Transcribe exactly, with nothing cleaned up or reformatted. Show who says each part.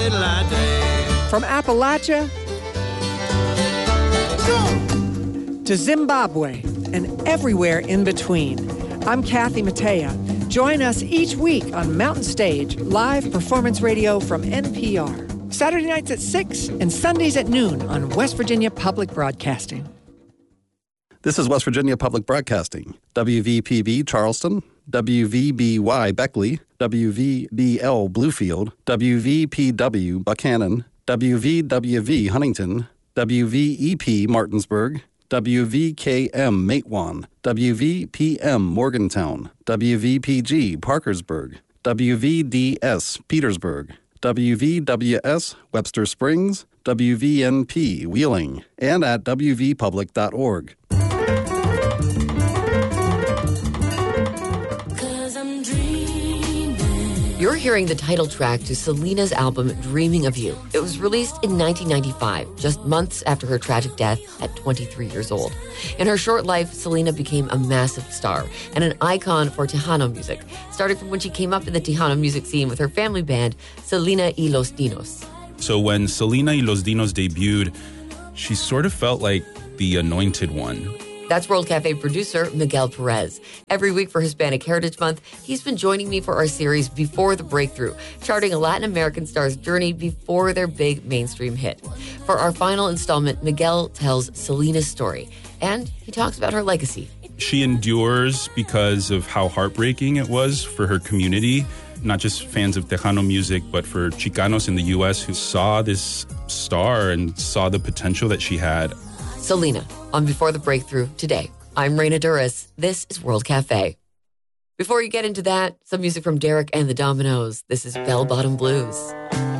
Speaker 1: From Appalachia to Zimbabwe and everywhere in between, I'm Kathy Mattea. Join us each week on Mountain Stage, live performance radio from N P R. Saturday nights at six and Sundays at noon on West Virginia Public Broadcasting.
Speaker 2: This is West Virginia Public Broadcasting, W V P B Charleston, W V B Y Beckley, W V B L Bluefield, W V P W Buchanan, W V W V Huntington, W V E P Martinsburg, W V K M Matewan, W V P M Morgantown, W V P G Parkersburg, W V D S Petersburg, W V W S Webster Springs, W V N P Wheeling, and at w v public dot org.
Speaker 3: You're hearing the title track to Selena's album, Dreaming of You. It was released in nineteen ninety-five, just months after her tragic death at twenty-three years old. In her short life, Selena became a massive star and an icon for Tejano music, starting from when she came up in the Tejano music scene with her family band, Selena y Los Dinos.
Speaker 4: So when Selena y Los Dinos debuted, she sort of felt like the anointed one.
Speaker 3: That's World Cafe producer Miguel Perez. Every week for Hispanic Heritage Month, he's been joining me for our series Before the Breakthrough, charting a Latin American star's journey before their big mainstream hit. For our final installment, Miguel tells Selena's story, and he talks about her legacy.
Speaker 4: She endures because of how heartbreaking it was for her community, not just fans of Tejano music, but for Chicanos in the U S who saw this star and saw the potential that she had.
Speaker 3: Selena, on Before the Breakthrough today. I'm Raina Duras. This is World Cafe. Before you get into that, some music from Derek and the Dominoes. This is Bell Bottom Blues.